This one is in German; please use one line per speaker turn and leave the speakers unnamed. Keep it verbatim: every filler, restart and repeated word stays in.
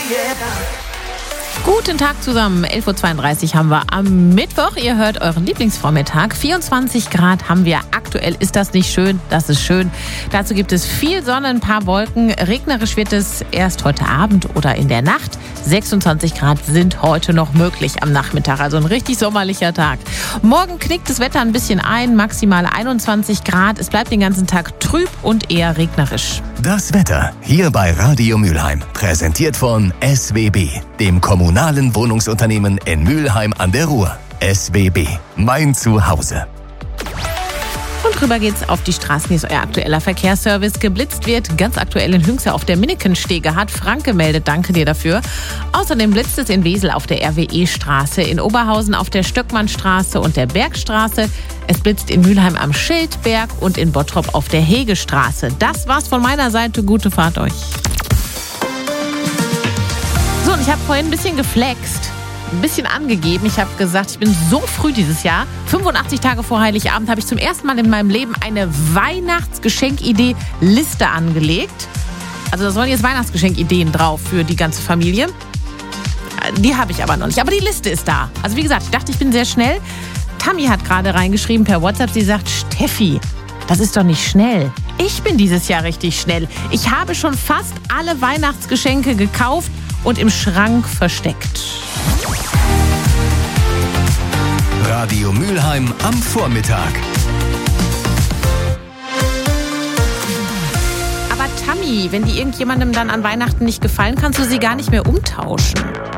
Guten Tag zusammen, elf Uhr zweiunddreißig haben wir am Mittwoch. Ihr hört euren Lieblingsvormittag. vierundzwanzig Grad haben wir aktuell. Ist das nicht schön? Das ist schön. Dazu gibt es viel Sonne, ein paar Wolken. Regnerisch wird es erst heute Abend oder in der Nacht. sechsundzwanzig Grad sind heute noch möglich am Nachmittag. Also ein richtig sommerlicher Tag. Morgen knickt das Wetter ein bisschen ein. Maximal einundzwanzig Grad. Es bleibt den ganzen Tag trüb und eher regnerisch.
Das Wetter hier bei Radio Mülheim. Präsentiert von S W B, dem kommunalen Wohnungsunternehmen in Mülheim an der Ruhr. S W B, mein Zuhause.
Und rüber geht's auf die Straßen. Hier ist euer aktueller Verkehrsservice. Geblitzt wird ganz aktuell in Hünxe auf der Minnekenstege. Hat Frank gemeldet. Danke dir dafür. Außerdem blitzt es in Wesel auf der R W E-Straße, in Oberhausen auf der Stöckmannstraße und der Bergstraße. Es blitzt in Mülheim am Schildberg und in Bottrop auf der Hegestraße. Das war's von meiner Seite. Gute Fahrt euch. So, und ich habe vorhin ein bisschen geflext. Ein bisschen angegeben. Ich habe gesagt, ich bin so früh dieses Jahr. fünfundachtzig Tage vor Heiligabend habe ich zum ersten Mal in meinem Leben eine Weihnachtsgeschenkidee-Liste angelegt. Also da sollen jetzt Weihnachtsgeschenkideen drauf für die ganze Familie. Die habe ich aber noch nicht. Aber die Liste ist da. Also wie gesagt, ich dachte, ich bin sehr schnell. Tammy hat gerade reingeschrieben per WhatsApp. Sie sagt, Steffi, das ist doch nicht schnell. Ich bin dieses Jahr richtig schnell. Ich habe schon fast alle Weihnachtsgeschenke gekauft und im Schrank versteckt.
Radio Mülheim am Vormittag.
Aber Tammy, wenn die irgendjemandem dann an Weihnachten nicht gefallen, kannst du sie gar nicht mehr umtauschen.